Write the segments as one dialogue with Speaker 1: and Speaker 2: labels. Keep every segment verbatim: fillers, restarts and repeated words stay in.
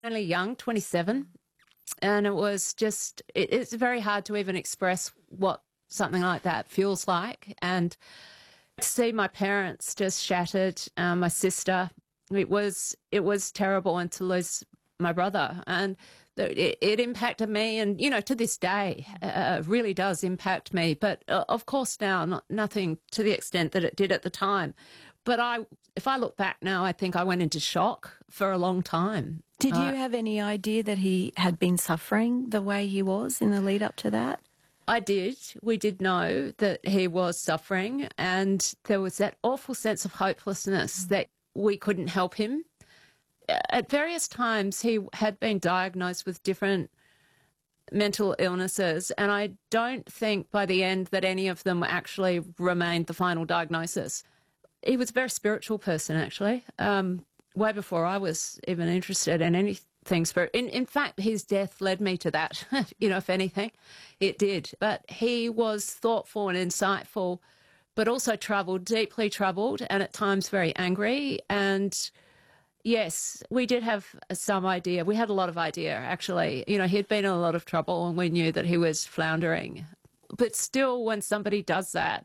Speaker 1: only young, twenty-seven, and it was just, it, it's very hard to even express what something like that feels like. And to see my parents just shattered, um, my sister, it was, it was terrible, and to lose my brother. And it, it impacted me, and, you know, to this day, uh, really does impact me. But uh, of course now, not, nothing to the extent that it did at the time. But I, if I look back now, I think I went into shock for a long time.
Speaker 2: Did you
Speaker 1: Uh,
Speaker 2: have any idea that he had been suffering the way he was in the lead up to that?
Speaker 1: I did. We did know that he was suffering, and there was that awful sense of hopelessness that we couldn't help him. At various times, he had been diagnosed with different mental illnesses, and I don't think by the end that any of them actually remained the final diagnosis. He was a very spiritual person, actually, um, way before I was even interested in anything spiritual. In, in fact, his death led me to that, you know, if anything, it did. But he was thoughtful and insightful, but also troubled, deeply troubled, and at times very angry. And yes, we did have some idea. We had a lot of idea, actually. You know, he'd been in a lot of trouble, and we knew that he was floundering. But still, when somebody does that,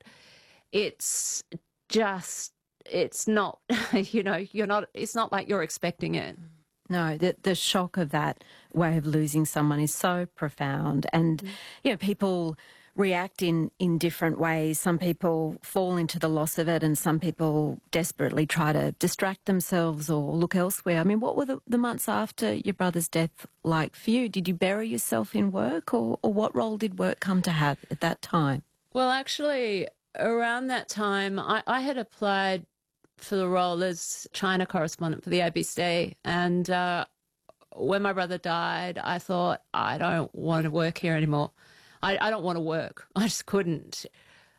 Speaker 1: it's just, it's not, you know, you're not, it's not like you're expecting it.
Speaker 2: No, the, the shock of that way of losing someone is so profound. And, mm. you know, people react in, in different ways. Some people fall into the loss of it, and some people desperately try to distract themselves or look elsewhere. I mean, what were the, the months after your brother's death like for you? Did you bury yourself in work, or, or what role did work come to have at that time?
Speaker 1: Well, actually, around that time, I, I had applied for the role as China correspondent for the A B C. And uh, when my brother died, I thought, I don't want to work here anymore. I, I don't want to work. I just couldn't.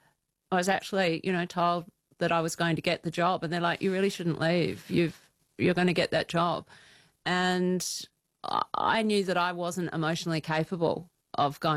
Speaker 1: I was actually, you know, told that I was going to get the job, and they're like, you really shouldn't leave. You've, you're going to get that job. And I knew that I wasn't emotionally capable of going